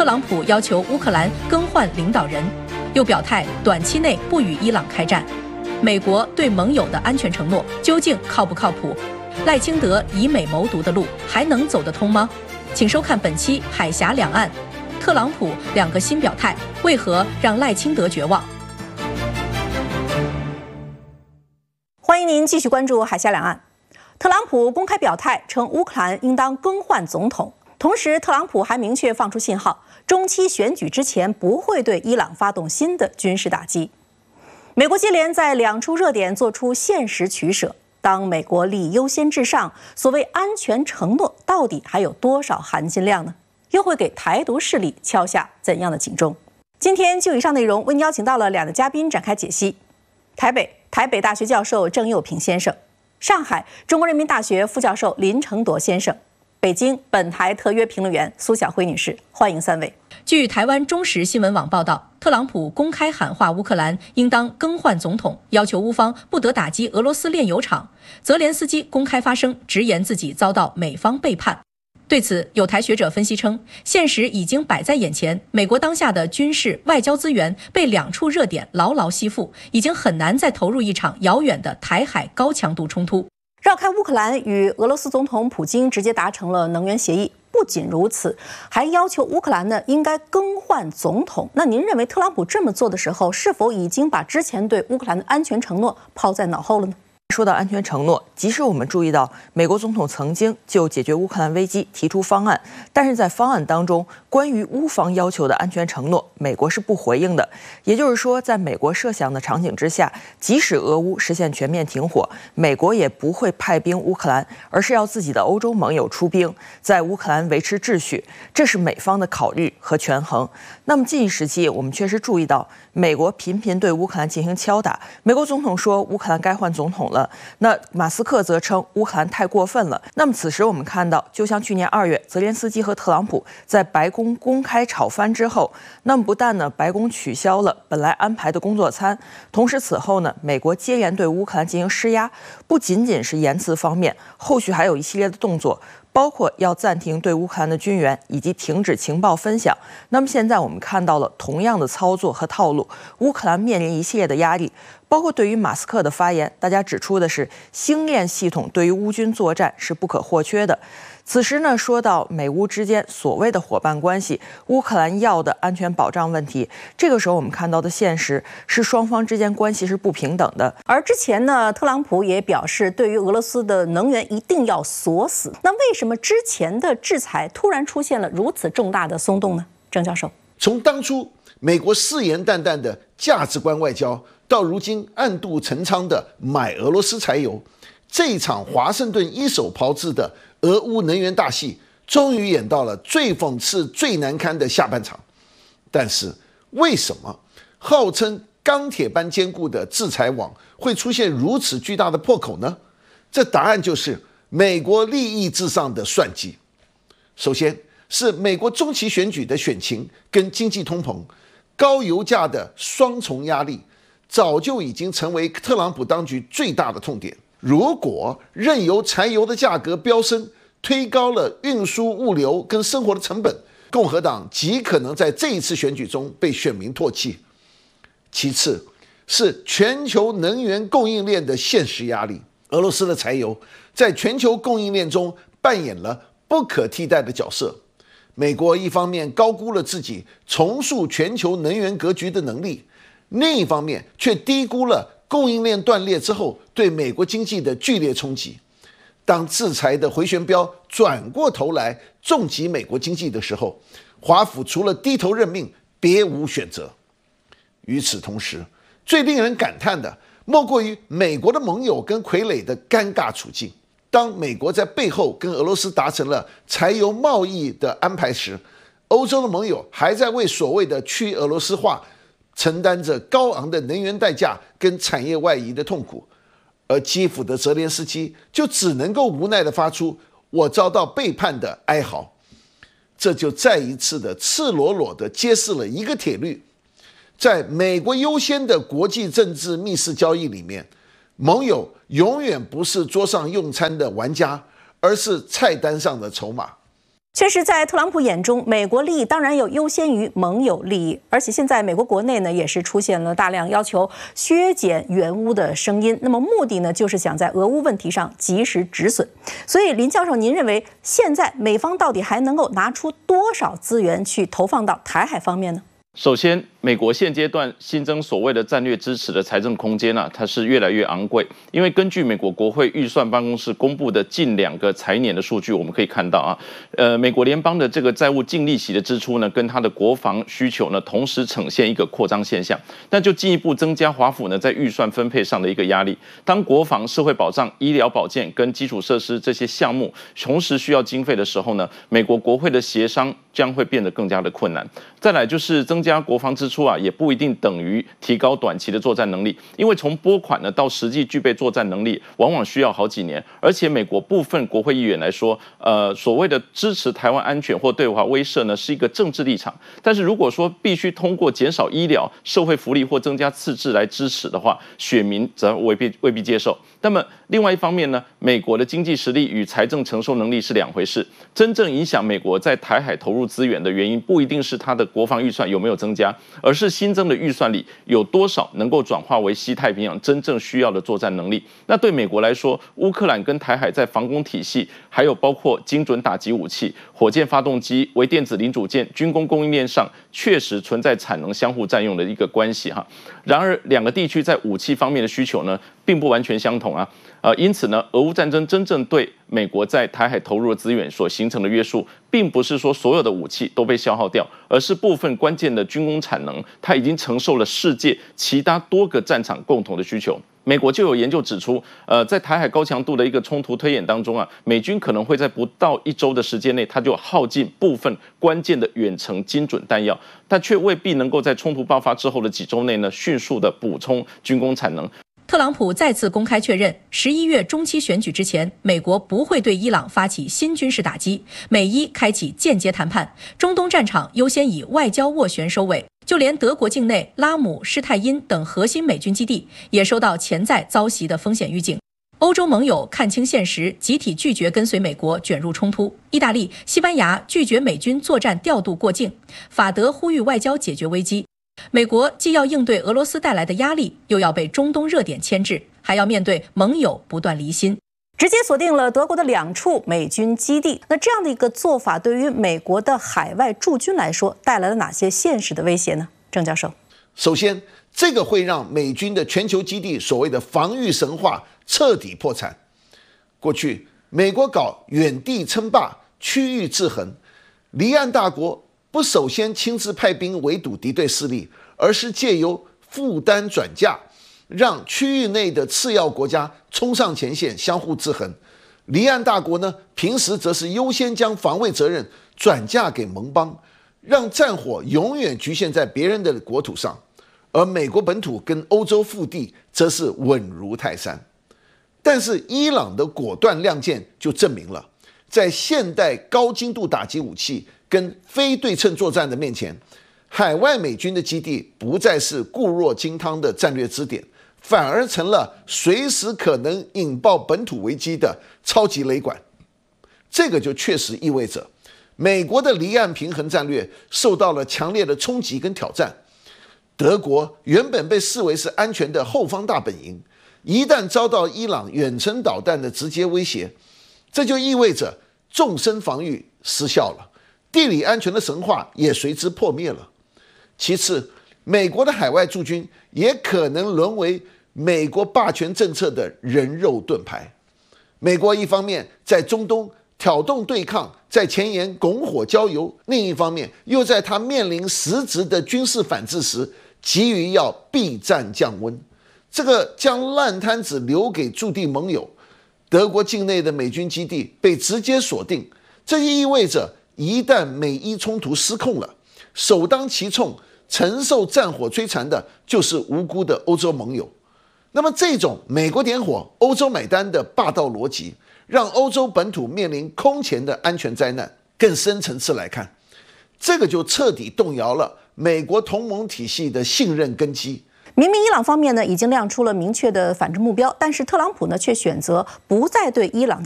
特朗普要求乌克兰更换领导人，又表态短期内不与伊朗开战。美国对盟友的安全承诺究竟靠不靠谱？赖清德以美谋独的路还能走得通吗？请收看本期《海峡两岸》，特朗普两个新表态，为何让赖清德绝望？欢迎您继续关注《海峡两岸》。特朗普公开表态称乌克兰应当更换总统，同时特朗普还明确放出信号，中期选举之前不会对伊朗发动新的军事打击。美国接连在两处热点做出现实取舍，当美国利益优先至上，所谓安全承诺到底还有多少含金量呢？又会给台独势力敲下怎样的警钟？今天就以上内容为您邀请到了两个嘉宾展开解析：台北大学教授郑又平先生，上海中国人民大学副教授林承铎先生，北京本台特约评论员苏晓辉女士，欢迎三位。据台湾中时新闻网报道，特朗普公开喊话乌克兰应当更换总统，要求乌方不得打击俄罗斯炼油厂。泽连斯基公开发声，直言自己遭到美方背叛。对此，有台学者分析称，现实已经摆在眼前，美国当下的军事、外交资源被两处热点牢牢吸附，已经很难再投入一场遥远的台海高强度冲突。绕开乌克兰与俄罗斯总统普京直接达成了能源协议，不仅如此，还要求乌克兰呢应该更换总统。那您认为特朗普这么做的时候，是否已经把之前对乌克兰的安全承诺抛在脑后了呢？ 说到安全承诺，即使我们注意到美国总统曾经就解决乌克兰危机提出方案，但是在方案当中，关于乌方要求的安全承诺，美国是不回应的。也就是说，在美国设想的场景之下，即使俄乌实现全面停火，美国也不会派兵乌克兰，而是要自己的欧洲盟友出兵，在乌克兰维持秩序，这是美方的考虑和权衡。那么近时期，我们确实注意到，美国频频对乌克兰进行敲打。美国总统说乌克兰该换总统了，那马斯克则称乌克兰太过分了。那么此时我们看到，就像去年2月，泽连斯基和特朗普在白宫公开吵翻之后，那么不但呢白宫取消了本来安排的工作餐，同时此后呢美国接连对乌克兰进行施压，不仅仅是言辞方面，后续还有一系列的动作。包括要暂停对乌克兰的军援，以及停止情报分享。那么现在我们看到了同样的操作和套路，乌克兰面临一系列的压力。包括对于马斯克的发言，大家指出的是星链系统对于乌军作战是不可或缺的。此时呢，说到美乌之间所谓的伙伴关系，乌克兰要的安全保障问题，这个时候我们看到的现实是双方之间关系是不平等的。 而之前呢，特朗普也表示，对于俄罗斯的能源一定要锁死。那为什么之前的制裁突然出现了如此重大的松动呢？郑教授， 从当初美国誓言旦旦的价值观外交，到如今暗度陈仓的买俄罗斯柴油，这一场华盛顿一手炮制的俄乌能源大戏，终于演到了最讽刺、最难堪的下半场。但是，为什么号称钢铁般坚固的制裁网会出现如此巨大的破口呢？这答案就是美国利益至上的算计。首先是美国中期选举的选情跟经济通膨、高油价的双重压力，早就已经成为特朗普当局最大的痛点。如果任由柴油的价格飙升，推高了运输、物流跟生活的成本，共和党极可能在这一次选举中被选民唾弃。其次是全球能源供应链的现实压力，俄罗斯的柴油在全球供应链中扮演了不可替代的角色。美国一方面高估了自己重塑全球能源格局的能力，另一方面却低估了供应链断裂之后对美国经济的剧烈冲击。当制裁的回旋镖转过头来重击美国经济的时候，华府除了低头认命，别无选择。与此同时，最令人感叹的莫过于美国的盟友跟傀儡的尴尬处境。当美国在背后跟俄罗斯达成了柴油贸易的安排时，欧洲的盟友还在为所谓的去俄罗斯化承担着高昂的能源代价跟产业外移的痛苦，而基辅的泽连斯基就只能够无奈地发出我遭到背叛的哀嚎。这就再一次的赤裸裸地揭示了一个铁律，在美国优先的国际政治密室交易里面，盟友永远不是桌上用餐的玩家，而是菜单上的筹码。 确实，在特朗普眼中，美国利益当然要优先于盟友利益，而且现在美国国内呢也是出现了大量要求削减援乌的声音。那么目的呢，就是想在俄乌问题上及时止损。所以，林教授，您认为现在美方到底还能够拿出多少资源去投放到台海方面呢？ 首先，美国现阶段新增所谓的战略支持的财政空间它是越来越昂贵。因为根据美国国会预算办公室公布的近2个财年的数据，我们可以看到美国联邦的这个债务净利息的支出呢，跟它的国防需求呢，同时呈现一个扩张现象，那就进一步增加华府呢在预算分配上的一个压力。当国防、社会保障、医疗保健跟基础设施这些项目同时需要经费的时候呢，美国国会的协商将会变得更加的困难。再来就是增加国防支出也不一定等于提高短期的作战能力，因为从拨款呢到实际具备作战能力，往往需要好几年。而且美国部分国会议员来说，所谓的支持台湾安全或对华威慑呢，是一个政治立场。但是如果说必须通过减少医疗、社会福利或增加赤字来支持的话，选民则未必接受。那么另外一方面呢，美国的经济实力与财政承受能力是2回事。真正影响美国在台海投入资源的原因，不一定是它的国防预算有没有增加，而是新增的预算里有多少能够转化为西太平洋真正需要的作战能力。那对美国来说，乌克兰跟台海在防空体系，还有包括精准打击武器、火箭发动机、微电子零组件、军工供应链上，确实存在产能相互占用的一个关系然而2个地区在武器方面的需求呢，并不完全相同因此呢，俄乌战争真正对美国在台海投入的资源所形成的约束，并不是说所有的武器都被消耗掉，而是部分关键的军工产能，它已经承受了世界其他多个战场共同的需求。美国就有研究指出，在台海高强度的一个冲突推演当中美军可能会在不到1周的时间内，它就耗尽部分关键的远程精准弹药，但却未必能够在冲突爆发之后的几周内呢，迅速的补充军工产能。 特朗普再次公开确认，11月中期选举之前，美国不会对伊朗发起新军事打击，美伊开启间接谈判，中东战场优先以外交斡旋收尾。就连德国境内拉姆、施泰因等核心美军基地也收到潜在遭袭的风险预警。欧洲盟友看清现实，集体拒绝跟随美国卷入冲突。意大利、西班牙拒绝美军作战调度过境，法德呼吁外交解决危机。美国既要应对俄罗斯带来的压力，又要被中东热点牵制，还要面对盟友不断离心，直接锁定了德国的2处美军基地。那这样的一个做法，对于美国的海外驻军来说，带来了哪些现实的威胁呢？郑教授， 首先，这个会让美军的全球基地所谓的防御神话彻底破产。过去，美国搞远地称霸、区域制衡，离岸大国不首先亲自派兵围堵敌对势力，而是借由负担转嫁，让区域内的次要国家冲上前线相互制衡。离岸大国呢，平时则是优先将防卫责任转嫁给盟邦，让战火永远局限在别人的国土上，而美国本土跟欧洲腹地则是稳如泰山。但是伊朗的果断亮剑就证明了，在现代高精度打击武器跟非对称作战的面前，海外美军的基地不再是固若金汤的战略支点，反而成了随时可能引爆本土危机的超级雷管。这个就确实意味着美国的离岸平衡战略受到了强烈的冲击跟挑战。德国原本被视为是安全的后方大本营，一旦遭到伊朗远程导弹的直接威胁，这就意味着纵深防御失效了，地理安全的神话也随之破灭了。其次，美国的海外驻军也可能沦为美国霸权政策的人肉盾牌。美国一方面在中东挑动对抗，在前沿拱火浇油，另一方面又在他面临实质的军事反制时，急于要避战降温。这个将烂摊子留给驻地盟友，德国境内的美军基地被直接锁定，这意味着一旦美伊冲突失控了，首当其冲承受战火摧残的就是无辜的欧洲盟友。那么这种美国点火欧洲买单的霸道逻辑，让欧洲本土面临空前的安全灾难。更深层次来看，这个就彻底动摇了美国同盟体系的信任根基。 明明伊朗方面呢已经亮出了明确的反制目标，但是特朗普呢却选择不再对伊朗